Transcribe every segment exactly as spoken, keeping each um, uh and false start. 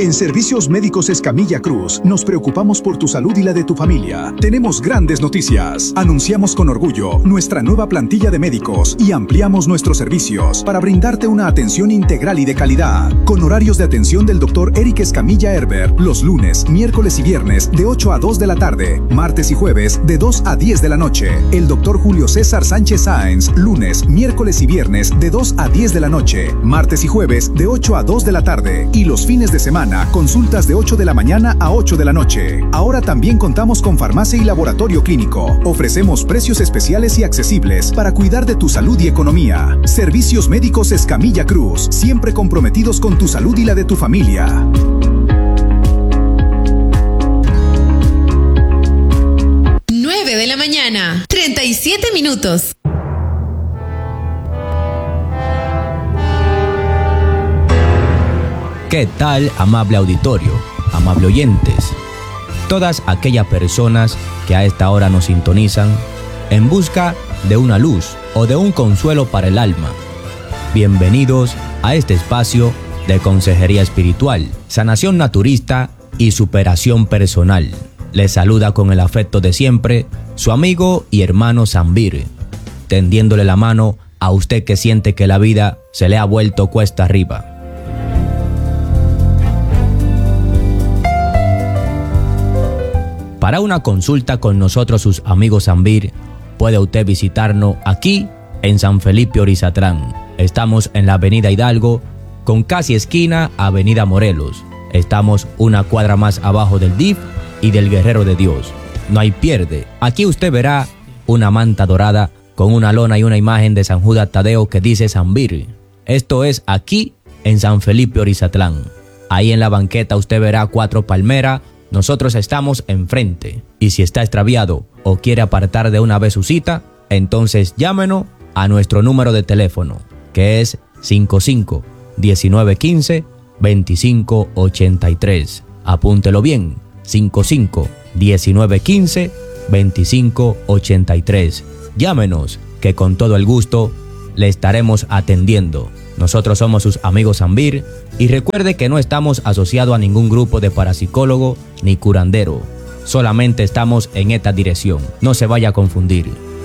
En Servicios Médicos Escamilla Cruz, nos preocupamos por tu salud y la de tu familia. Tenemos grandes noticias. Anunciamos con orgullo nuestra nueva plantilla de médicos y ampliamos nuestros servicios para brindarte una atención integral y de calidad. Con horarios de atención del doctor Eric Escamilla Herber, los lunes, miércoles y viernes de ocho a dos de la tarde, martes y jueves de dos a diez de la noche. El doctor Julio César Sánchez Sáenz, lunes, miércoles y viernes de dos a diez de la noche, martes y jueves de ocho a dos de la tarde. Y los fines de semana, consultas de ocho de la mañana a ocho de la noche. Ahora también contamos con farmacia y laboratorio clínico. Ofrecemos precios especiales y accesibles para cuidar de tu salud y economía. Servicios Médicos Escamilla Cruz, siempre comprometidos con tu salud y la de tu familia. nueve de la mañana, treinta y siete minutos. ¿Qué tal, amable auditorio, amable oyentes? Todas aquellas personas que a esta hora nos sintonizan en busca de una luz o de un consuelo para el alma. Bienvenidos a este espacio de consejería espiritual, sanación naturista y superación personal. Les saluda con el afecto de siempre su amigo y hermano Zambir, tendiéndole la mano a usted que siente que la vida se le ha vuelto cuesta arriba. Para una consulta con nosotros, sus amigos Zambir, puede usted visitarnos aquí en San Felipe Orizatlán. Estamos en la avenida Hidalgo, con casi esquina avenida Morelos. Estamos una cuadra más abajo del D I F y del Guerrero de Dios. No hay pierde. Aquí usted verá una manta dorada con una lona y una imagen de San Judas Tadeo que dice Zambir. Esto es aquí en San Felipe Orizatlán. Ahí en la banqueta usted verá cuatro palmeras. Nosotros estamos enfrente. Y si está extraviado o quiere apartar de una vez su cita, entonces llámenos a nuestro número de teléfono, que es cinco cinco, diecinueve quince, veinticinco ochenta y tres. Apúntelo bien, cinco cinco, diecinueve quince, veinticinco ochenta y tres. Llámenos, que con todo el gusto le estaremos atendiendo. Nosotros somos sus amigos Zambir, y recuerde que no estamos asociados a ningún grupo de parapsicólogo ni curandero. Solamente estamos en esta dirección. No se vaya a confundir.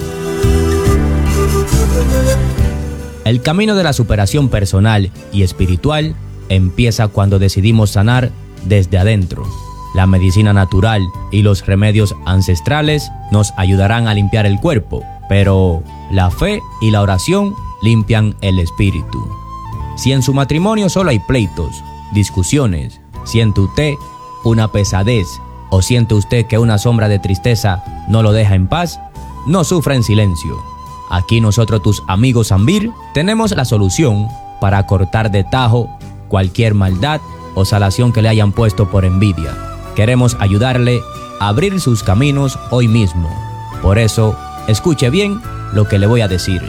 El camino de la superación personal y espiritual empieza cuando decidimos sanar desde adentro. La medicina natural y los remedios ancestrales nos ayudarán a limpiar el cuerpo, pero la fe y la oración limpian el espíritu. Si en su matrimonio solo hay pleitos, discusiones, siente usted una pesadez o siente usted que una sombra de tristeza no lo deja en paz, no sufra en silencio. Aquí nosotros, tus amigos Zambir, tenemos la solución para cortar de tajo cualquier maldad o salación que le hayan puesto por envidia. Queremos ayudarle a abrir sus caminos hoy mismo. Por eso, escuche bien lo que le voy a decir.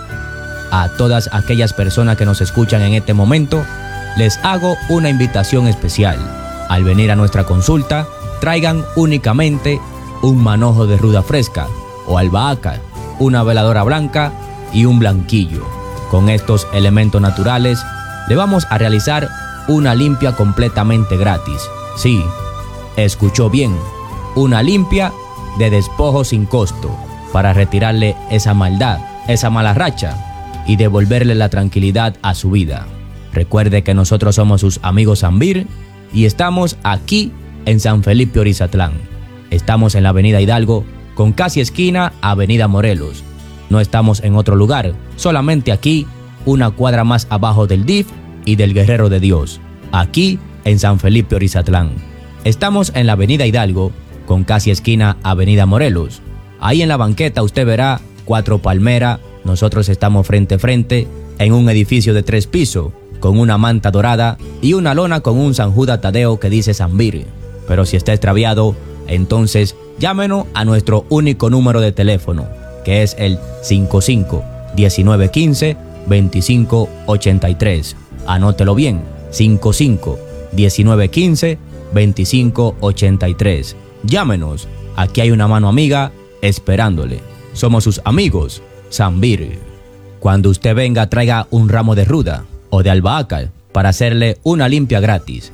A todas aquellas personas que nos escuchan en este momento, les hago una invitación especial. Al venir a nuestra consulta, traigan únicamente un manojo de ruda fresca o albahaca, una veladora blanca y un blanquillo. Con estos elementos naturales, le vamos a realizar una limpia completamente gratis. Sí, escuchó bien, una limpia de despojo sin costo, para retirarle esa maldad, esa mala racha, y devolverle la tranquilidad a su vida. Recuerde que nosotros somos sus amigos Zambir y estamos aquí en San Felipe Orizatlán. Estamos en la avenida Hidalgo, con casi esquina avenida Morelos. No estamos en otro lugar, solamente aquí, una cuadra más abajo del D I F y del Guerrero de Dios. Aquí en San Felipe Orizatlán. Estamos en la avenida Hidalgo, con casi esquina avenida Morelos. Ahí en la banqueta usted verá cuatro palmeras. Nosotros estamos frente a frente en un edificio de tres pisos, con una manta dorada y una lona con un San Judas Tadeo que dice Zambir. Pero si está extraviado, entonces llámenos a nuestro único número de teléfono, que es el cinco cinco, diecinueve quince, veinticinco ochenta y tres. Anótelo bien, cinco cinco, diecinueve quince, veinticinco ochenta y tres. Llámenos, aquí hay una mano amiga esperándole. Somos sus amigos Zambir. Cuando usted venga, traiga un ramo de ruda o de albahaca para hacerle una limpia gratis.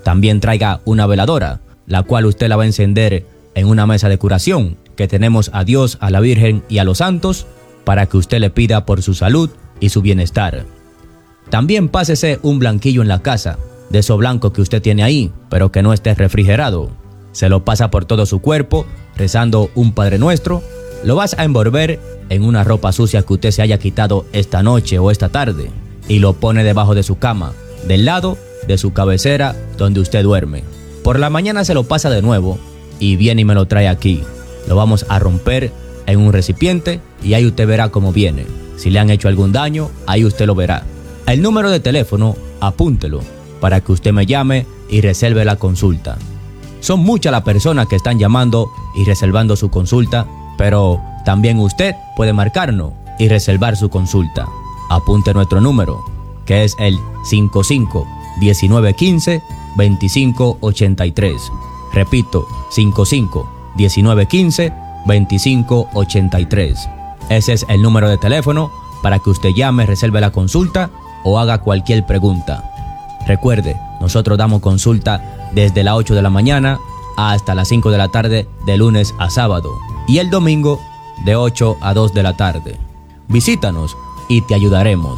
También traiga una veladora, la cual usted la va a encender en una mesa de curación, que tenemos a Dios, a la Virgen y a los santos, para que usted le pida por su salud y su bienestar. También pásese un blanquillo en la casa, de eso blanco que usted tiene ahí, pero que no esté refrigerado. Se lo pasa por todo su cuerpo, rezando un Padre Nuestro. Lo vas a envolver en una ropa sucia que usted se haya quitado esta noche o esta tarde, y lo pone debajo de su cama, del lado de su cabecera donde usted duerme. Por la mañana se lo pasa de nuevo y viene y me lo trae aquí. Lo vamos a romper en un recipiente y ahí usted verá cómo viene. Si le han hecho algún daño, ahí usted lo verá. El número de teléfono, apúntelo para que usted me llame y reserve la consulta. Son muchas las personas que están llamando y reservando su consulta, pero también usted puede marcarnos y reservar su consulta. Apunte nuestro número, que es el cinco cinco, diecinueve quince, veinticinco ochenta y tres. Repito, cinco cinco, diecinueve quince, veinticinco ochenta y tres. Ese es el número de teléfono para que usted llame, reserve la consulta o haga cualquier pregunta. Recuerde, nosotros damos consulta desde las ocho de la mañana hasta las cinco de la tarde, de lunes a sábado, y el domingo de ocho a dos de la tarde. Visítanos y te ayudaremos.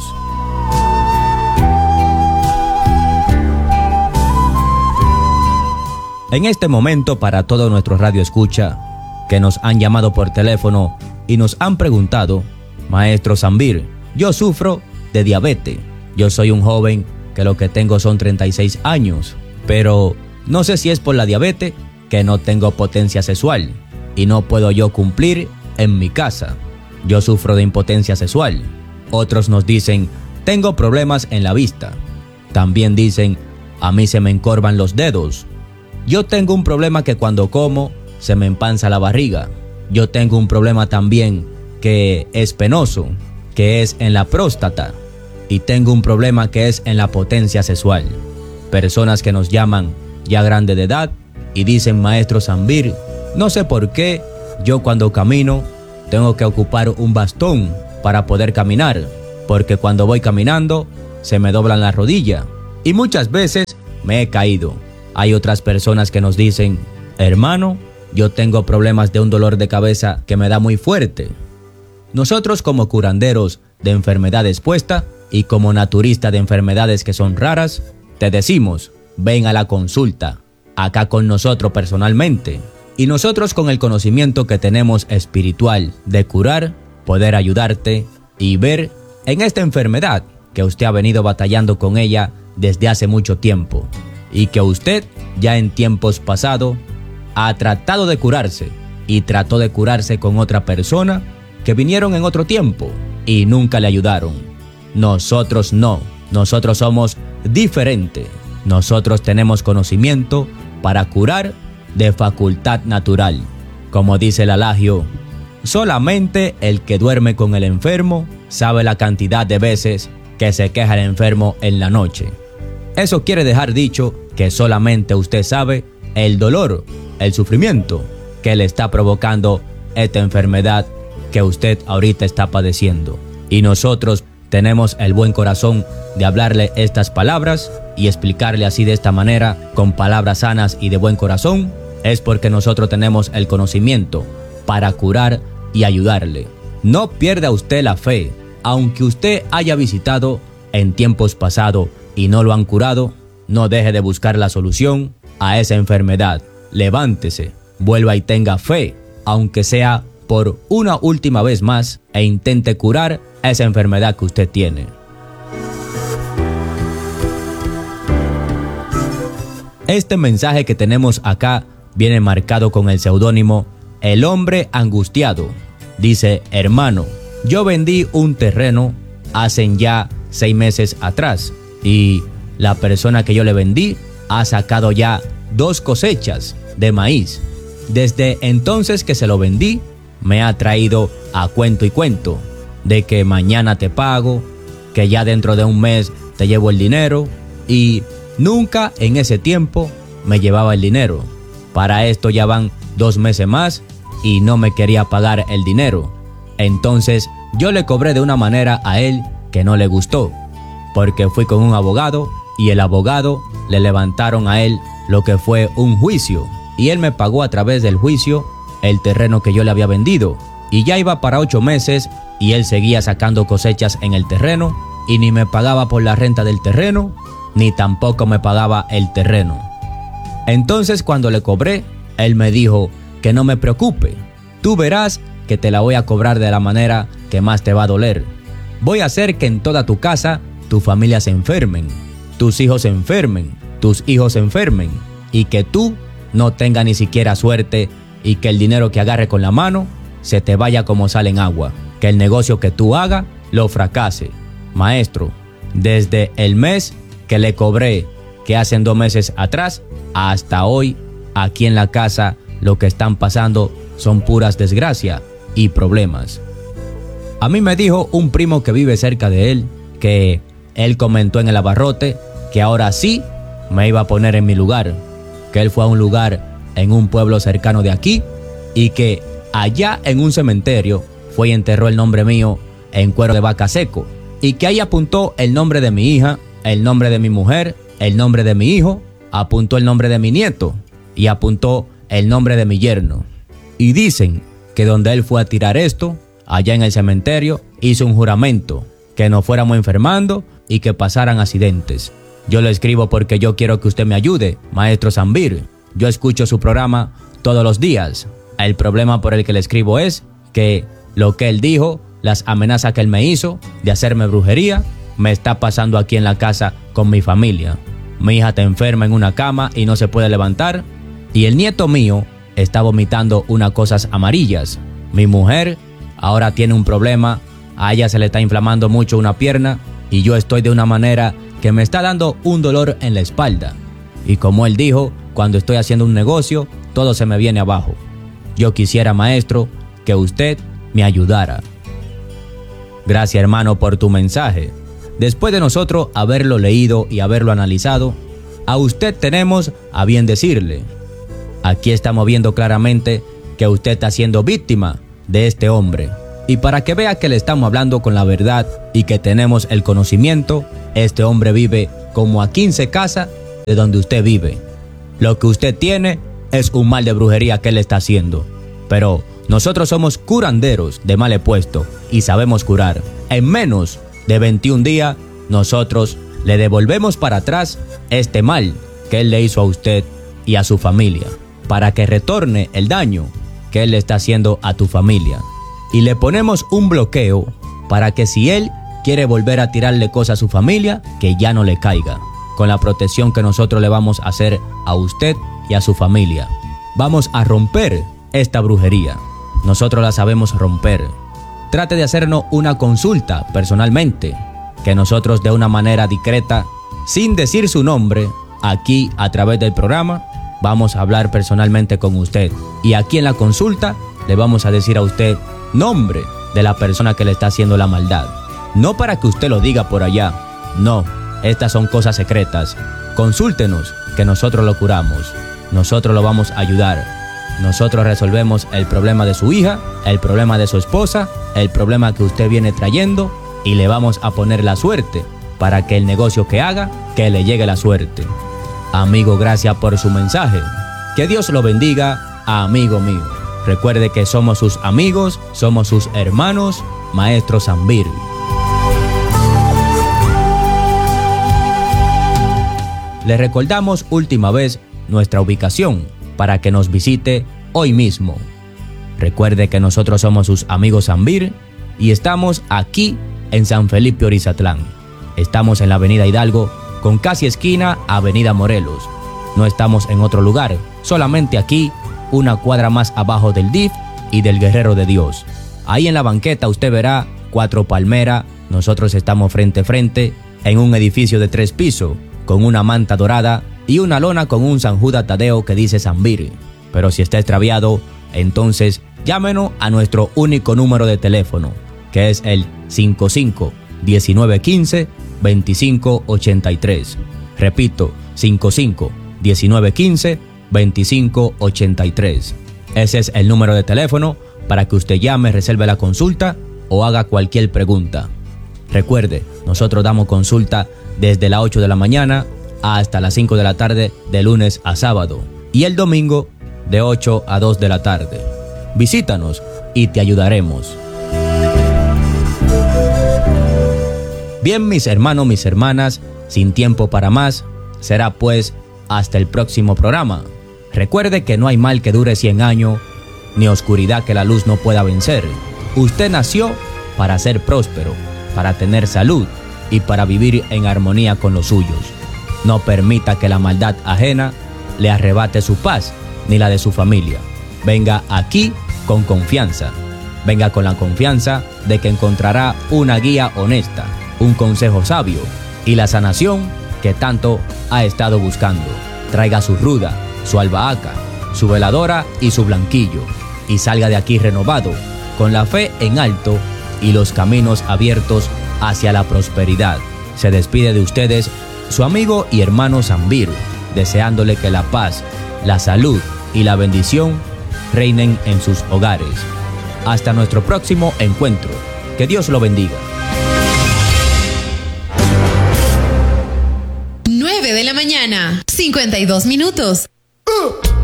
En este momento, para todo nuestro radio escucha que nos han llamado por teléfono y nos han preguntado: Maestro Zambir, yo sufro de diabetes. Yo soy un joven que lo que tengo son treinta y seis años, pero no sé si es por la diabetes que no tengo potencia sexual y no puedo yo cumplir en mi casa. Yo sufro de impotencia sexual. Otros nos dicen: tengo problemas en la vista. También dicen: a mí se me encorvan los dedos. Yo tengo un problema que cuando como se me empanza la barriga. Yo tengo un problema también que es penoso, que es en la próstata. Y tengo un problema que es en la potencia sexual. Personas que nos llaman ya grande de edad y dicen: Maestro Zambir, no sé por qué yo cuando camino tengo que ocupar un bastón para poder caminar, porque cuando voy caminando se me doblan las rodillas y muchas veces me he caído. Hay otras personas que nos dicen: hermano, yo tengo problemas de un dolor de cabeza que me da muy fuerte. Nosotros, como curanderos de enfermedades puestas y como naturistas de enfermedades que son raras, te decimos: ven a la consulta, acá con nosotros personalmente. Y nosotros, con el conocimiento que tenemos espiritual de curar, poder ayudarte y ver en esta enfermedad que usted ha venido batallando con ella desde hace mucho tiempo, y que usted ya en tiempos pasados ha tratado de curarse y trató de curarse con otra persona que vinieron en otro tiempo y nunca le ayudaron. Nosotros no, nosotros somos diferentes. Nosotros tenemos conocimiento para curar de facultad natural. Como dice el adagio, solamente el que duerme con el enfermo sabe la cantidad de veces que se queja el enfermo en la noche. Eso quiere dejar dicho que solamente usted sabe el dolor, el sufrimiento que le está provocando esta enfermedad que usted ahorita está padeciendo. Y nosotros tenemos el buen corazón de hablarle estas palabras y explicarle así de esta manera, con palabras sanas y de buen corazón, es porque nosotros tenemos el conocimiento para curar y ayudarle. No pierda usted la fe, aunque usted haya visitado en tiempos pasados y no lo han curado, no deje de buscar la solución a esa enfermedad. Levántese, vuelva y tenga fe, aunque sea por una última vez más, e intente curar esa enfermedad que usted tiene. Este mensaje que tenemos acá viene marcado con el seudónimo El Hombre Angustiado. Dice: hermano, yo vendí un terreno hace ya seis meses atrás y la persona que yo le vendí ha sacado ya dos cosechas de maíz. Desde entonces que se lo vendí, me ha traído a cuento y cuento de que mañana te pago, que ya dentro de un mes te llevo el dinero, y nunca en ese tiempo me llevaba el dinero. Para esto ya van dos meses más y no me quería pagar el dinero. Entonces yo le cobré de una manera a él que no le gustó, porque fui con un abogado y el abogado le levantaron a él lo que fue un juicio, y él me pagó a través del juicio el terreno que yo le había vendido, y ya iba para ocho meses y él seguía sacando cosechas en el terreno y ni me pagaba por la renta del terreno, ni tampoco me pagaba el terreno. Entonces cuando le cobré, él me dijo que no me preocupe, tú verás que te la voy a cobrar de la manera que más te va a doler. Voy a hacer que en toda tu casa tu familia se enfermen, tus hijos se enfermen, tus hijos se enfermen, y que tú no tengas ni siquiera suerte, y que el dinero que agarre con la mano se te vaya como sale en agua, que el negocio que tú hagas lo fracase. Maestro, desde el mes que le cobré, que hacen dos meses atrás, hasta hoy, aquí en la casa, lo que están pasando son puras desgracias y problemas. A mí me dijo un primo que vive cerca de él, que él comentó en el abarrote que ahora sí me iba a poner en mi lugar, que él fue a un lugar en un pueblo cercano de aquí, y que allá en un cementerio fue y enterró el nombre mío en cuero de vaca seco, y que ahí apuntó el nombre de mi hija, el nombre de mi mujer, el nombre de mi hijo, apuntó el nombre de mi nieto y apuntó el nombre de mi yerno. Y dicen que donde él fue a tirar esto, allá en el cementerio, hizo un juramento que nos fuéramos enfermando y que pasaran accidentes. Yo lo escribo porque yo quiero que usted me ayude, maestro Zambir. Yo escucho su programa todos los días. El problema por el que le escribo es que lo que él dijo, las amenazas que él me hizo de hacerme brujería, me está pasando aquí en la casa con mi familia. Mi hija está enferma en una cama y no se puede levantar, y el nieto mío está vomitando unas cosas amarillas. Mi mujer ahora tiene un problema, a ella se le está inflamando mucho una pierna, y yo estoy de una manera que me está dando un dolor en la espalda. Y como él dijo, cuando estoy haciendo un negocio, todo se me viene abajo. Yo quisiera, maestro, que usted me ayudara. Gracias, hermano, por tu mensaje. Después de nosotros haberlo leído y haberlo analizado, a usted tenemos a bien decirle. Aquí estamos viendo claramente que usted está siendo víctima de este hombre. Y para que vea que le estamos hablando con la verdad y que tenemos el conocimiento, este hombre vive como a quince casas de donde usted vive. Lo que usted tiene es un mal de brujería que él está haciendo. Pero nosotros somos curanderos de mal puesto y sabemos curar. En menos de veintiún días, nosotros le devolvemos para atrás este mal que él le hizo a usted y a su familia, para que retorne el daño que él le está haciendo a tu familia. Y le ponemos un bloqueo para que si él quiere volver a tirarle cosas a su familia, que ya no le caiga, con la protección que nosotros le vamos a hacer a usted y a su familia. Vamos a romper esta brujería. Nosotros la sabemos romper. Trate de hacernos una consulta personalmente, que nosotros de una manera discreta, sin decir su nombre, aquí a través del programa, vamos a hablar personalmente con usted. Y aquí en la consulta le vamos a decir a usted nombre de la persona que le está haciendo la maldad. No para que usted lo diga por allá. No, estas son cosas secretas. Consúltenos, que nosotros lo curamos. Nosotros lo vamos a ayudar. Nosotros resolvemos el problema de su hija, el problema de su esposa, el problema que usted viene trayendo, y le vamos a poner la suerte para que el negocio que haga, que le llegue la suerte. Amigo, gracias por su mensaje. Que Dios lo bendiga, amigo mío. Recuerde que somos sus amigos, somos sus hermanos, Maestro Zambir. Le recordamos última vez nuestra ubicación para que nos visite hoy mismo. Recuerde que nosotros somos sus amigos Zambir y estamos aquí en San Felipe Orizatlán. Estamos en la Avenida Hidalgo con casi esquina Avenida Morelos. No estamos en otro lugar, solamente aquí, una cuadra más abajo del D I F y del Guerrero de Dios. Ahí en la banqueta usted verá cuatro palmeras. Nosotros estamos frente a frente en un edificio de tres pisos con una manta dorada y una lona con un San Judas Tadeo que dice Zambir. Pero si está extraviado, entonces llámenos a nuestro único número de teléfono, que es el cinco cinco, diecinueve quince, veinticinco ochenta y tres. Repito, cinco cinco, diecinueve quince, veinticinco ochenta y tres. Ese es el número de teléfono para que usted llame, reserve la consulta o haga cualquier pregunta. Recuerde, nosotros damos consulta desde las ocho de la mañana hasta las cinco de la tarde de lunes a sábado y el domingo de ocho a dos de la tarde. Visítanos y te ayudaremos. Bien, mis hermanos, mis hermanas, sin tiempo para más, será pues hasta el próximo programa. Recuerde que no hay mal que dure cien años, ni oscuridad que la luz no pueda vencer. Usted nació para ser próspero, para tener salud y para vivir en armonía con los suyos. No permita que la maldad ajena le arrebate su paz ni la de su familia. Venga aquí con confianza. Venga con la confianza de que encontrará una guía honesta, un consejo sabio y la sanación que tanto ha estado buscando. Traiga su ruda, su albahaca, su veladora y su blanquillo y salga de aquí renovado, con la fe en alto y los caminos abiertos hacia la prosperidad. Se despide de ustedes su amigo y hermano Zambir, deseándole que la paz, la salud y la bendición reinen en sus hogares. Hasta nuestro próximo encuentro. Que Dios lo bendiga. nueve de la mañana, cincuenta y dos minutos. Uh.